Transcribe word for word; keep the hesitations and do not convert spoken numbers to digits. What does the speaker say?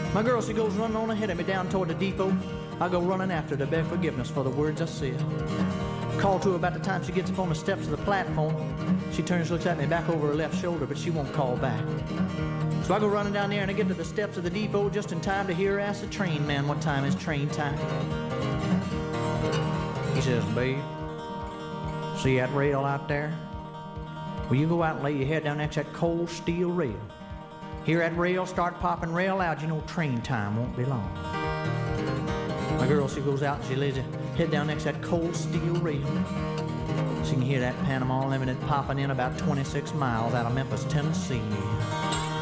My girl, she goes running on ahead of me down toward the depot. I go running after her to beg forgiveness for the words I said. Call to her about the time she gets up on the steps of the platform. She turns, looks at me back over her left shoulder, but she won't call back. So I go running down there and I get to the steps of the depot just in time to hear her ask the train man what time is train time. He says, babe, see that rail out there? Well, you go out and lay your head down next to that cold steel rail. Hear that rail start popping rail out, you know train time won't be long. My girl, she goes out and she lays her head down next to that cold steel rail. She can hear that Panama Limited popping in about twenty-six miles out of Memphis, Tennessee.